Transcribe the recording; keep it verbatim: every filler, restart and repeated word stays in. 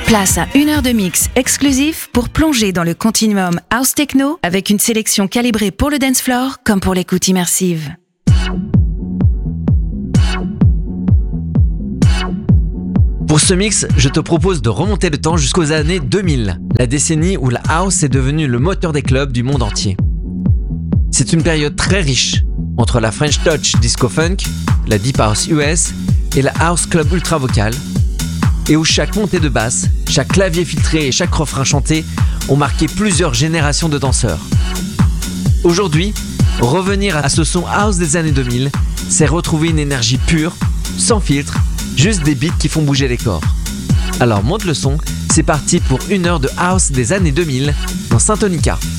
Place à une heure de mix exclusif pour plonger dans le continuum house techno avec une sélection calibrée pour le dance floor comme pour l'écoute immersive. Pour ce mix, je te propose de remonter le temps jusqu'aux années deux mille, la décennie où la house est devenue le moteur des clubs du monde entier. C'est une période très riche, entre la French Touch Disco Funk, la Deep House U S et la House Club Ultra Vocal, et où chaque montée de basse, chaque clavier filtré et chaque refrain chanté ont marqué plusieurs générations de danseurs. Aujourd'hui, revenir à ce son house des années deux mille, c'est retrouver une énergie pure, sans filtre, juste des beats qui font bouger les corps. Alors monte le son, c'est parti pour une heure de house des années deux mille dans Synthonica.